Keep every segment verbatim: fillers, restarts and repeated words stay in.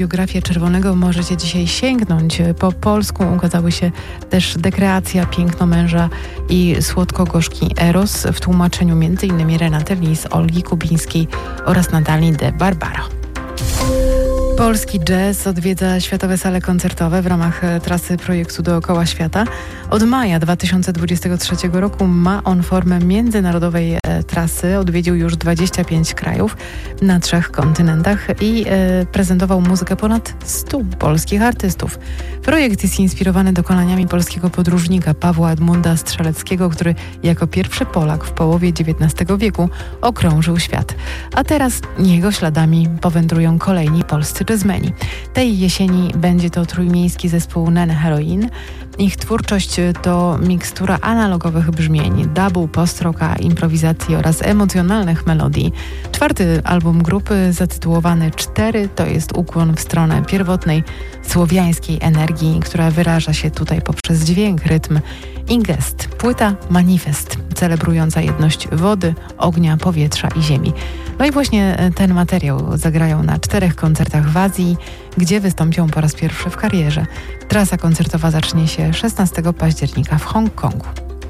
Biografię Czerwonego możecie dzisiaj sięgnąć. Po polsku ukazały się też Dekreacja, Piękno męża i Słodko-gorzki Eros w tłumaczeniu między innymi Renaty Lis, Olgi Kubińskiej oraz Natalii de Barbaro. Polski jazz odwiedza światowe sale koncertowe w ramach trasy projektu Dookoła Świata. Od maja dwa tysiące dwudziestego trzeciego roku ma on formę międzynarodowej trasy. Odwiedził już dwadzieścia pięć krajów na trzech kontynentach i e, prezentował muzykę ponad stu polskich artystów. Projekt jest inspirowany dokonaniami polskiego podróżnika Pawła Edmunda Strzeleckiego, który jako pierwszy Polak w połowie dziewiętnastego wieku okrążył świat. A teraz jego śladami powędrują kolejni polscy jazzmeni. Tej jesieni będzie to trójmiejski zespół Nen Heroin. Ich twórczość to mikstura analogowych brzmień, dubu, post-rocka, improwizacji oraz emocjonalnych melodii. Czwarty album grupy zatytułowany Cztery to jest ukłon w stronę pierwotnej słowiańskiej energii, która wyraża się tutaj poprzez dźwięk, rytm i gest. Płyta Manifest, celebrująca jedność wody, ognia, powietrza i ziemi. No i właśnie ten materiał zagrają na czterech koncertach w Azji, gdzie wystąpią po raz pierwszy w karierze. Trasa koncertowa zacznie się szesnastego października w Hongkongu.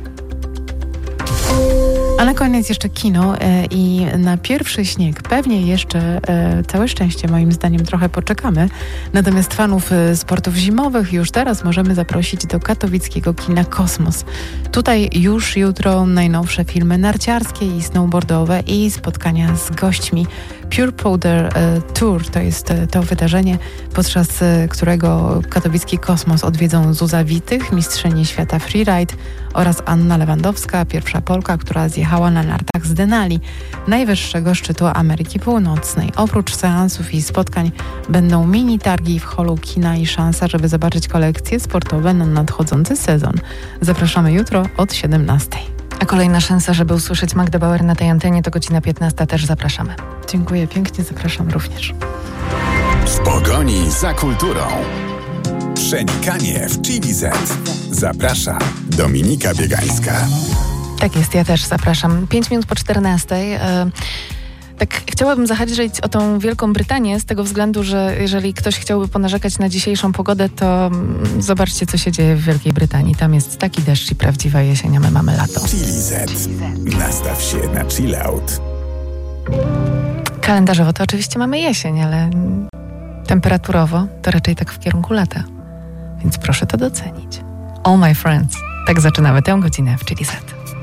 A na koniec jeszcze kino e, i na pierwszy śnieg pewnie jeszcze e, całe szczęście moim zdaniem trochę poczekamy. Natomiast fanów e, sportów zimowych już teraz możemy zaprosić do katowickiego kina Kosmos. Tutaj już jutro najnowsze filmy narciarskie i snowboardowe i spotkania z gośćmi. Pure Powder e, Tour to jest e, to wydarzenie, podczas e, którego katowicki Kosmos odwiedzą Zuza Witych, mistrzyni świata freeride oraz Anna Lewandowska, pierwsza Polka, która zjechała na nartach z Denali, najwyższego szczytu Ameryki Północnej. Oprócz seansów i spotkań będą mini targi w holu kina i szansa, żeby zobaczyć kolekcje sportowe na nadchodzący sezon. Zapraszamy jutro od siedemnastej. A kolejna szansa, żeby usłyszeć Magdę Bauer na tej antenie, to godzina piętnasta, też zapraszamy. Dziękuję pięknie, zapraszam również. W pogoni za kulturą. Przenikanie w Chili Z. Zaprasza Dominika Biegańska. Tak jest, ja też zapraszam. Pięć minut po czternastej. Tak, chciałabym zahaczyć o tą Wielką Brytanię z tego względu, że jeżeli ktoś chciałby ponarzekać na dzisiejszą pogodę, to zobaczcie, co się dzieje w Wielkiej Brytanii. Tam jest taki deszcz i prawdziwa jesień, a my mamy lato. Chili Z. Nastaw się na chill out. Kalendarzowo to oczywiście mamy jesień, ale temperaturowo to raczej tak w kierunku lata. Więc proszę to docenić. All my friends. Tak zaczynamy tę godzinę w Chili Z.